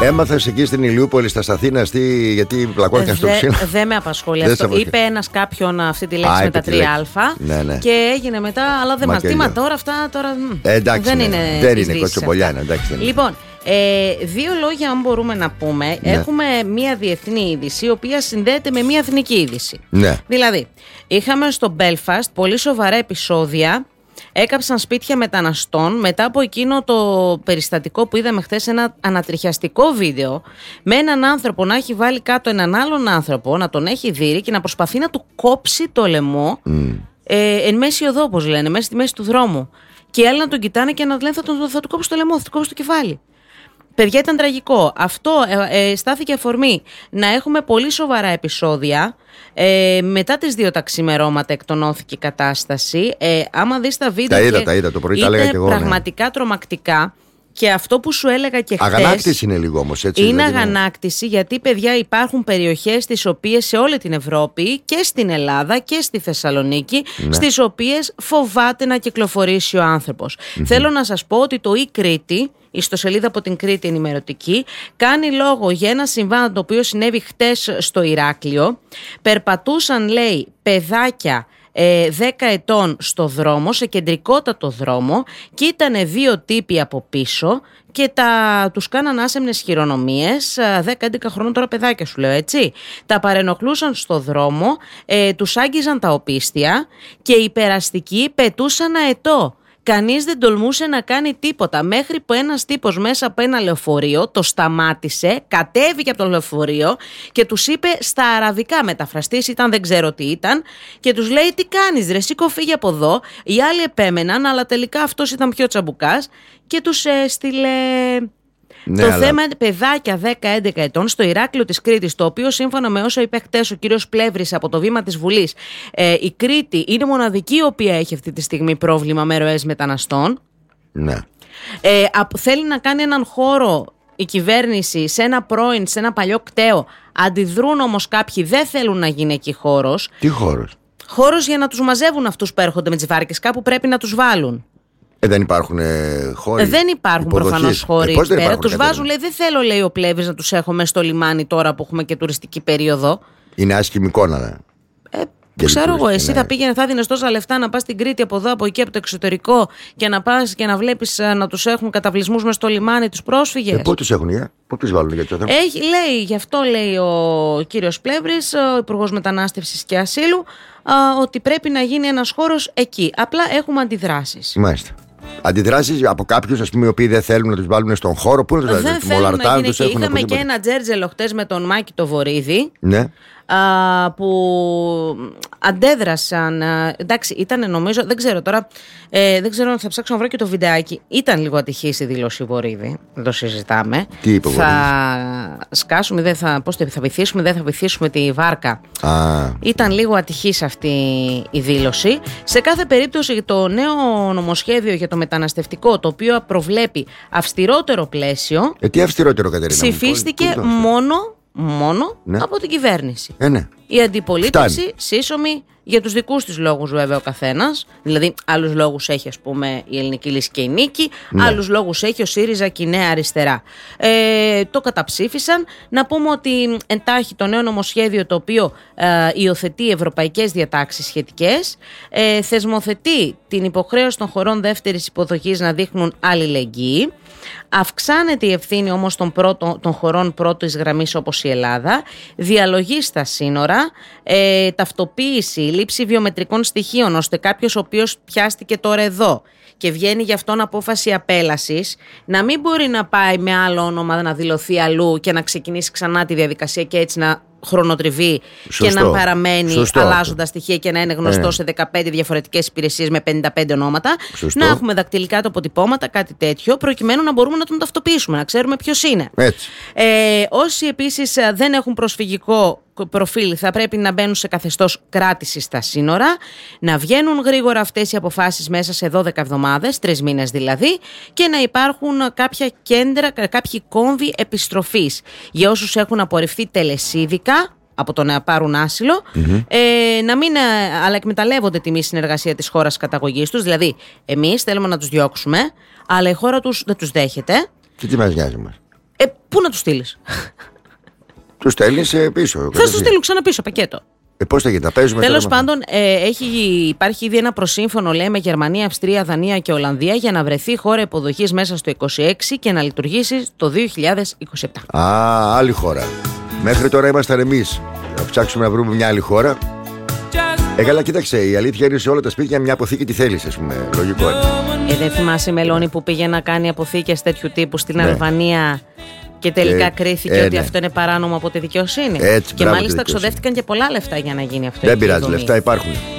Έμαθες εκεί στην Ηλιούπολη, στα Αθήνα, γιατί πλακώθηκαν στο ψήλο? Δεν με απασχολεί αυτό. Είπε ένας κάποιον αυτή τη λέξη με τα 3α. Ναι. Και έγινε μετά, αλλά δεν μας. Τι μα τώρα αυτά τώρα. Εντάξει, δεν είναι κοτσομπολιάνα. Λοιπόν, δύο λόγια αν μπορούμε να πούμε. Ναι. Έχουμε μία διεθνή είδηση, η οποία συνδέεται με μία εθνική είδηση. Ναι. Δηλαδή, είχαμε στο Belfast πολύ σοβαρά επεισόδια. Έκαψαν σπίτια μεταναστών μετά από εκείνο το περιστατικό που είδαμε χθες, ένα ανατριχιαστικό βίντεο με έναν άνθρωπο να έχει βάλει κάτω έναν άλλον άνθρωπο, να τον έχει δείρει και να προσπαθεί να του κόψει το λαιμό εν μέση οδό, όπως λένε, μέσα στη μέση του δρόμου. Και οι άλλοι να τον κοιτάνε και να λένε θα του κόψει το λαιμό, θα του κόψει το κεφάλι. Παιδιά, ήταν τραγικό. Αυτό στάθηκε αφορμή να έχουμε πολύ σοβαρά επεισόδια. Μετά τις 2 τα ξημερώματα εκτονώθηκε η κατάσταση. Άμα δεις τα βίντεο. Τα είδα το πρωί, τα έλεγα και εγώ. Πραγματικά τρομακτικά. Και αυτό που σου έλεγα και χθες. Αγανάκτηση είναι λίγο όμως, έτσι. Είναι αγανάκτηση, γιατί, παιδιά, υπάρχουν περιοχές τις οποίες σε όλη την Ευρώπη και στην Ελλάδα και στη Θεσσαλονίκη, στις οποίες φοβάται να κυκλοφορήσει ο άνθρωπος. Θέλω να σας πω ότι το e-Κρήτη, η ιστοσελίδα από την Κρήτη ενημερωτική, κάνει λόγο για ένα συμβάν το οποίο συνέβη χτες στο Ηράκλειο. Περπατούσαν, λέει, παιδάκια 10 ετών στο δρόμο, σε κεντρικότατο δρόμο, και ήτανε 2 τύποι από πίσω και τους κάναν άσεμνες χειρονομίες, 10-11 χρόνων τώρα παιδάκια σου λέω, έτσι. Τα παρενοχλούσαν στο δρόμο, τους άγγιζαν τα οπίστια και οι περαστικοί πετούσαν αετό. Κανείς δεν τολμούσε να κάνει τίποτα, μέχρι που ένας τύπος μέσα από ένα λεωφορείο το σταμάτησε, κατέβηκε από το λεωφορείο και τους είπε στα αραβικά, μεταφραστής ήταν, δεν ξέρω τι ήταν, και τους λέει τι κάνεις ρε, σήκω φύγε από εδώ. Οι άλλοι επέμεναν, αλλά τελικά αυτός ήταν πιο τσαμπουκάς και τους έστειλε. Ναι, το θέμα είναι παιδάκια 10-11 ετών στο Ηράκλειο της Κρήτης, το οποίο σύμφωνα με όσα είπε χτες ο κύριος Πλεύρης από το βήμα της Βουλής, η Κρήτη είναι μοναδική η οποία έχει αυτή τη στιγμή πρόβλημα με ροές μεταναστών. Ναι. Θέλει να κάνει έναν χώρο η κυβέρνηση σε ένα παλιό κτέο. Αντιδρούν όμως κάποιοι, δεν θέλουν να γίνει εκεί χώρος. Τι χώρος? Χώρος για να τους μαζεύουν αυτούς που έρχονται με τις βάρκες, κάπου πρέπει να τους βάλουν. Δεν υπάρχουν χώροι. Δεν υπάρχουν προφανώς χώροι. Τους βάζουν, λέει, δεν θέλω, λέει ο Πλεύρης, να τους έχω μέσα στο λιμάνι τώρα που έχουμε και τουριστική περίοδο. Είναι άσχημη εικόνα. Ξέρω εγώ, εσύ θα πήγαινε, θα δίνεις τόσα λεφτά να πας στην Κρήτη από εδώ, από εκεί, από το εξωτερικό και να πας και να βλέπεις να τους έχουν καταβλισμούς μέσα στο λιμάνι τους πρόσφυγες. Πού τους έχουν, πού τους βάλουν για το θέμα? Λέει, γι' αυτό λέει ο κύριος Πλεύρης, ο Υπουργός Μετανάστευσης και Ασύλου, ότι πρέπει να γίνει ένας χώρος εκεί. Απλά έχουμε αντιδράσεις. Μάλιστα. Αντιδράσεις από κάποιους, ας πούμε, οι οποίοι δεν θέλουν να τους βάλουν στον χώρο. Πού να τους βάλουν? Δεν θέλουν να γίνει. Είχαμε και ένα τζέρτζελο χτες με τον Μάκη το Βορίδη. Ναι. Που αντέδρασαν. Εντάξει, ήταν νομίζω, δεν ξέρω τώρα, δεν ξέρω αν θα ψάξω να βρω και το βιντεάκι. Ήταν λίγο ατυχής η δήλωση Βορίδη, δεν το συζητάμε. Τι είπε ο Βορίδης? Θα σκάσουμε, θα βυθίσουμε, δεν θα βυθίσουμε τη βάρκα. Ήταν λίγο ατυχής αυτή η δήλωση. Σε κάθε περίπτωση, το νέο νομοσχέδιο για το μεταναστευτικό, το οποίο προβλέπει αυστηρότερο πλαίσιο, τι αυστηρότερο, Κατερίνα? Ψηφίστηκε μόνο ναι. από την κυβέρνηση. Ναι. Η αντιπολίτευση σύσσωμη για τους δικούς της λόγους, βέβαια, ο καθένας. Δηλαδή, άλλους λόγους έχει, ας πούμε, η Ελληνική Λύση και η Νίκη, ναι. Άλλους λόγους έχει ο ΣΥΡΙΖΑ και η Νέα Αριστερά. Το καταψήφισαν. Να πούμε ότι εντάχει το νέο νομοσχέδιο, το οποίο υιοθετεί ευρωπαϊκές διατάξεις σχετικές, θεσμοθετεί την υποχρέωση των χωρών δεύτερης υποδοχής να δείχνουν αλληλεγγύη. Αυξάνεται η ευθύνη όμως των χωρών πρώτης γραμμής όπως η Ελλάδα, διαλογή στα σύνορα, ταυτοποίηση, λήψη βιομετρικών στοιχείων, ώστε κάποιος ο οποίος πιάστηκε τώρα εδώ και βγαίνει γι' αυτόν απόφαση απέλασης, να μην μπορεί να πάει με άλλο όνομα να δηλωθεί αλλού και να ξεκινήσει ξανά τη διαδικασία και έτσι να χρονοτριβεί. Σωστό. Και να παραμένει αλλάζοντας στοιχεία και να είναι γνωστό σε 15 διαφορετικές υπηρεσίες με 55 ονόματα. Σωστό. Να έχουμε δακτυλικά τοποτυπώματα, κάτι τέτοιο, προκειμένου να μπορούμε να τον ταυτοποιήσουμε, να ξέρουμε ποιος είναι. Όσοι επίσης δεν έχουν προσφυγικό προφίλ θα πρέπει να μπαίνουν σε καθεστώς κράτηση στα σύνορα, να βγαίνουν γρήγορα αυτές οι αποφάσεις μέσα σε 12 εβδομάδες, 3 μήνες δηλαδή, και να υπάρχουν κάποια κέντρα, κάποιοι κόμβοι επιστροφής για όσους έχουν απορριφθεί τελεσίδικα από το να πάρουν άσυλο, να μην αλλά εκμεταλλεύονται τη μη συνεργασία της χώρας καταγωγής τους. Δηλαδή, εμείς θέλουμε να τους διώξουμε, αλλά η χώρα τους δεν τους δέχεται. Και τι μας νοιάζει μας? Πού να τους στείλεις? Τους στέλνεις πίσω. Θα σου στείλουν ξανά πίσω πακέτο. Πώς θα γίνει, τα παίζουμε. Τέλος πάντων, υπάρχει ήδη ένα προσύμφωνο, λέει, με Γερμανία, Αυστρία, Δανία και Ολλανδία για να βρεθεί χώρα υποδοχής μέσα στο 2026 και να λειτουργήσει το 2027. Άλλη χώρα. Μέχρι τώρα ήμασταν εμείς. Θα ψάξουμε να βρούμε μια άλλη χώρα. Καλά, κοίταξε, η αλήθεια είναι σε όλα τα σπίτια μια αποθήκη τι θέλεις, ας πούμε. Λογικό είναι. Δεν θυμάσαι η Μελώνη που πήγε να κάνει αποθήκες τέτοιου τύπου στην Αλβανία και τελικά κρίθηκε ότι αυτό είναι παράνομο από τη δικαιοσύνη? Έτσι, και μάλιστα ξοδεύτηκαν και πολλά λεφτά για να γίνει αυτό. Δεν πειράζει, λεφτά υπάρχουν.